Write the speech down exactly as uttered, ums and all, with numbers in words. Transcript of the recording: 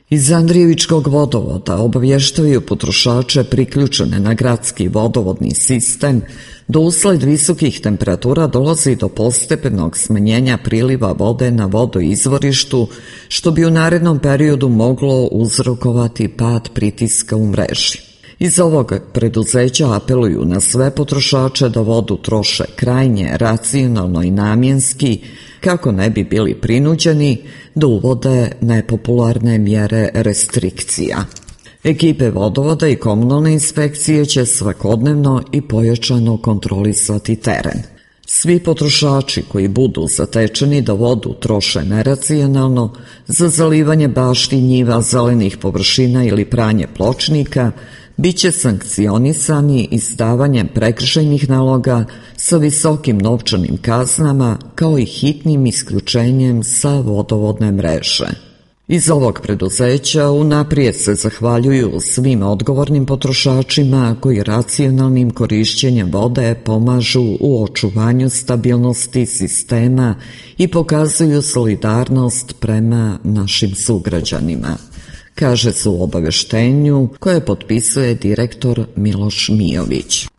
Iz Andrijevičkog vodovoda obavještavaju potrošače priključene na gradski vodovodni sistem da usled visokih temperatura dolazi do postepenog smanjenja priliva vode na vodoizvorištu, što bi u narednom periodu moglo uzrokovati pad pritiska u mreži. Iz ovog preduzeća apeluju na sve potrošače da vodu troše krajnje racionalno i namjenski, kako ne bi bili prinuđeni da uvode nepopularne mjere restrikcija. Ekipe vodovoda i komunalne inspekcije će svakodnevno i pojačano kontrolisati teren. Svi potrošači koji budu zatečeni da vodu troše neracionalno za zalivanje bašti, njiva, zelenih površina ili pranje pločnika biće sankcionisani izdavanjem prekršajnih naloga sa visokim novčanim kaznama kao i hitnim isključenjem sa vodovodne mreže. Iz ovog preduzeća unaprijed se zahvaljuju svim odgovornim potrošačima koji racionalnim korišćenjem vode pomažu u očuvanju stabilnosti sistema i pokazuju solidarnost prema našim sugrađanima, kaže se u obaveštenju koje potpisuje direktor Miloš Mijović.